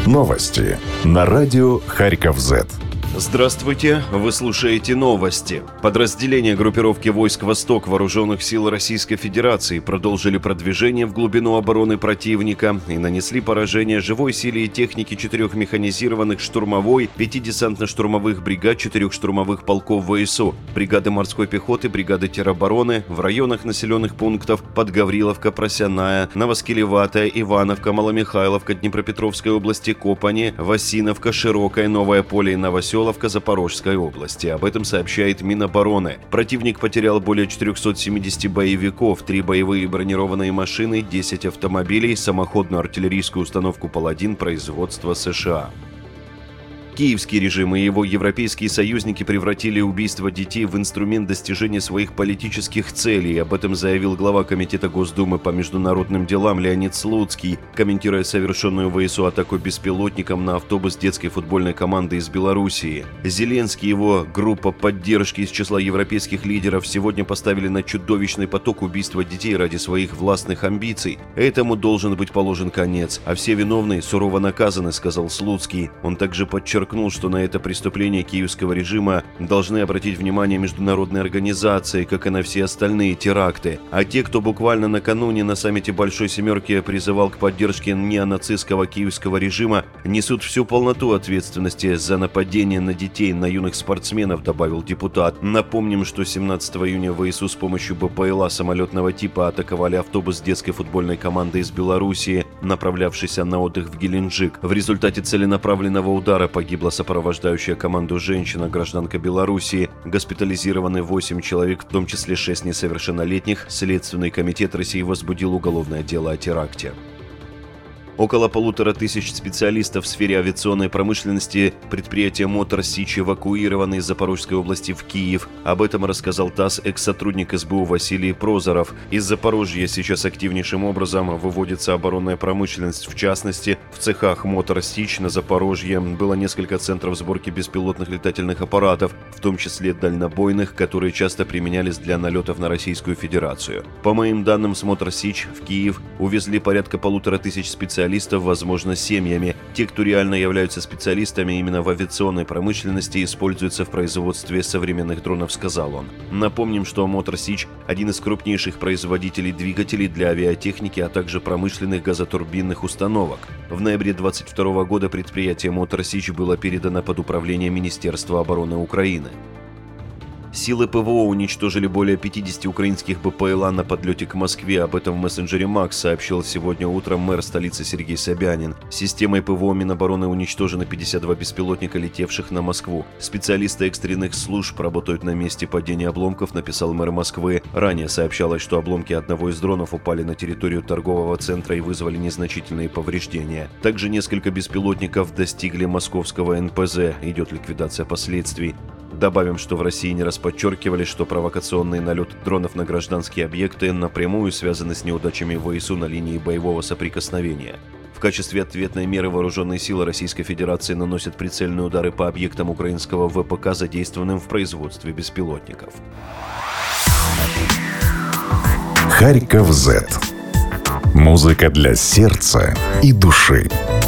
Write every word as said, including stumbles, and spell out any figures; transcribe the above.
Новости на радио Харьков-Зет. Здравствуйте, вы слушаете новости. Подразделения группировки войск «Восток» Вооруженных сил Российской Федерации продолжили продвижение в глубину обороны противника и нанесли поражение живой силе и технике четырех механизированных штурмовой, пяти десантно-штурмовых бригад, четырех штурмовых полков ВСУ, бригады морской пехоты, бригады теробороны в районах населенных пунктов Подгавриловка, Просяная, Новоскелеватая, Ивановка, Маломихайловка, Днепропетровской области, Копани, Васиновка, Широкое, Новое поле и Новоселовка Запорожской области. Об этом сообщает Минобороны. Противник потерял более четырехсот семидесяти боевиков, три боевые бронированные машины, десять автомобилей, самоходную артиллерийскую установку «Паладин» производства США. Киевский режим и его европейские союзники превратили убийство детей в инструмент достижения своих политических целей. Об этом заявил глава Комитета Госдумы по международным делам Леонид Слуцкий, комментируя совершенную ВСУ атаку беспилотником на автобус детской футбольной команды из Белоруссии. Зеленский и его группа поддержки из числа европейских лидеров сегодня поставили на чудовищный поток убийства детей ради своих властных амбиций. Этому должен быть положен конец, а все виновные сурово наказаны, сказал Слуцкий. Он также подчеркнул, что на это преступление киевского режима должны обратить внимание международные организации, как и на все остальные теракты. А те, кто буквально накануне на саммите Большой Семерки призывал к поддержке неонацистского киевского режима, несут всю полноту ответственности за нападение на детей, на юных спортсменов, добавил депутат. Напомним, что семнадцатого июня ВСУ с помощью БПЛА самолетного типа атаковали автобус детской футбольной команды из Белоруссии, направлявшийся на отдых в Геленджик. В результате целенаправленного удара погиб Погибла сопровождающая команду женщина, гражданка Белоруссии. Госпитализированы восемь человек, в том числе шесть несовершеннолетних. Следственный комитет России возбудил уголовное дело о теракте. Около полутора тысяч специалистов в сфере авиационной промышленности предприятия «Мотор Сич» эвакуированы из Запорожской области в Киев. Об этом рассказал ТАСС экс-сотрудник СБУ Василий Прозоров. Из Запорожья сейчас активнейшим образом выводится оборонная промышленность. В частности, в цехах «Мотор Сич» на Запорожье было несколько центров сборки беспилотных летательных аппаратов, в том числе дальнобойных, которые часто применялись для налетов на Российскую Федерацию. По моим данным, с «Мотор Сич» в Киев увезли порядка полутора тысяч специалистов, возможно, семьями. Те, кто реально являются специалистами именно в авиационной промышленности, используются в производстве современных дронов, сказал он. Напомним, что Мотор Сич – один из крупнейших производителей двигателей для авиатехники, а также промышленных газотурбинных установок. В ноябре две тысячи двадцать второго года предприятие Мотор Сич было передано под управление Министерства обороны Украины. Силы ПВО уничтожили более пятидесяти украинских БПЛА на подлете к Москве. Об этом в мессенджере Макс сообщил сегодня утром мэр столицы Сергей Собянин. Системой ПВО Минобороны уничтожено пятьдесят два беспилотника, летевших на Москву. Специалисты экстренных служб работают на месте падения обломков, написал мэр Москвы. Ранее сообщалось, что обломки одного из дронов упали на территорию торгового центра и вызвали незначительные повреждения. Также несколько беспилотников достигли московского эн пэ зэ. Идет ликвидация последствий. Добавим, что в России не раз подчеркивали, что провокационные налеты дронов на гражданские объекты напрямую связаны с неудачами ВСУ на линии боевого соприкосновения. В качестве ответной меры вооруженные силы Российской Федерации наносят прицельные удары по объектам украинского вэ пэ ка, задействованным в производстве беспилотников. Харьков-Зет. Музыка для сердца и души.